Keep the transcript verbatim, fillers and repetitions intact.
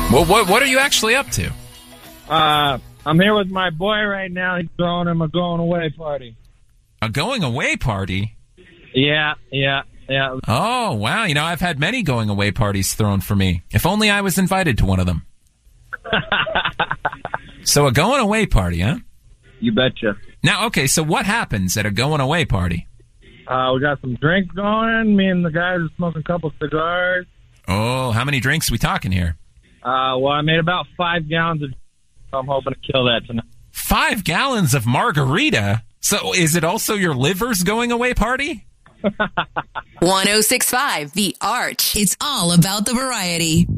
Well, what what are you actually up to? Uh, I'm here with my boy right now. He's throwing him a going away party. A going away party? Yeah, yeah, yeah. Oh, wow. You know, I've had many going away parties thrown for me. If only I was invited to one of them. So a going away party, huh? You betcha. Now, okay, so what happens at a going away party? Uh, we got some drinks going. Me and the guys are smoking a couple cigars. Oh, how many drinks are we talking here? Uh, well, I made about five gallons of. So I'm hoping to kill that tonight. Five gallons of margarita? So is it also your liver's going away party? one oh six point five The Arch. It's all about the variety.